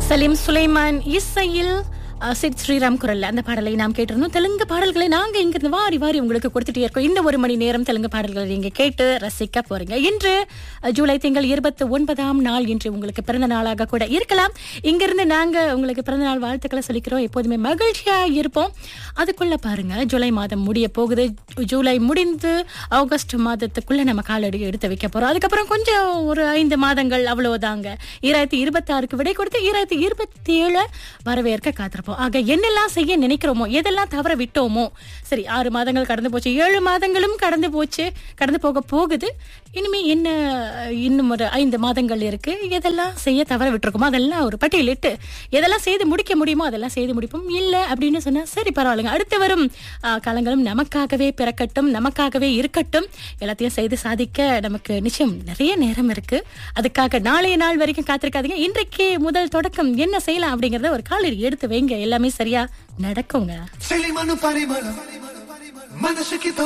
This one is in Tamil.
சலீம் சுலைமான் இசையில் சித் ஸ்ரீராம் குரல்ல அந்த பாடலை நாம் கேட்டிருந்தோம். தெலுங்கு பாடல்களை நாங்க இங்கிருந்து வாரி வாரி உங்களுக்கு கொடுத்துட்டே இருக்கோம். இந்த ஒரு மணி நேரம் தெலுங்கு பாடல்களை நீங்க கேட்டு ரசிக்க போறீங்க. இன்று ஜூலை திங்கள் 29ஆம் நாள். இன்று உங்களுக்கு பிறந்த நாளாக கூட இருக்கலாம். இங்கிருந்து நாங்க உங்களுக்கு பிறந்த நாள் வாழ்த்துக்களை சொல்லிக்கிறோம். எப்போதுமே மகிழ்ச்சியா இருப்போம். அதுக்குள்ள பாருங்க, ஜூலை மாதம் முடிய போகுது. ஜூலை முடிந்து ஆகஸ்ட் மாதத்துக்குள்ள நம்ம காலடி எடுத்து வைக்க போறோம். அதுக்கப்புறம் கொஞ்சம் ஒரு 5 மாதங்கள் அவ்வளவுதாங்க. 2026க்கு விடை கொடுத்து 2027 வரவேற்க காத்திருப்போம். ஆக என்னெல்லாம் செய்ய நினைக்கிறோமோ, எதெல்லாம் தவற விட்டோமோ, சரி 6 மாதங்கள் கடந்து போச்சு, 7 மாதங்களும் கடந்து போச்சு, கடந்து போக போகுது. இனிமே என்ன, இன்னும் ஒரு 5 மாதங்கள் இருக்கு. எதெல்லாம் செய்ய தவற விட்டுருக்கோமோ அதெல்லாம் ஒரு பட்டியலிட்டு எதெல்லாம் செய்து முடிக்க முடியுமோ அதெல்லாம் செய்து முடிப்போம். இல்ல அப்படின்னு சொன்னா சரி பரவாயில்லைங்க, அடுத்து வரும் காலங்களும் நமக்காகவே பிறக்கட்டும், நமக்காகவே இருக்கட்டும். எல்லாத்தையும் செய்து சாதிக்க நமக்கு நிச்சயம் நிறைய நேரம் இருக்கு. அதுக்காக நாளைய நாள் வரைக்கும் காத்திருக்காதீங்க. இன்றைக்கே முதல் தொடக்கம் என்ன செய்யலாம் அப்படிங்கறத ஒரு காலடி எடுத்து வைங்க. எல்லாமே சரியா நடக்குங்க.